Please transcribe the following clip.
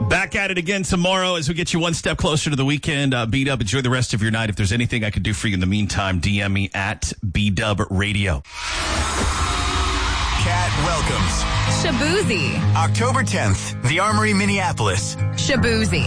Back at it again tomorrow as we get you one step closer to the weekend. B-Dub, enjoy the rest of your night. If there's anything I could do for you in the meantime, DM me at B-Dub Radio. Cat welcomes Shaboozey. October 10th, the Armory, Minneapolis. Shaboozey.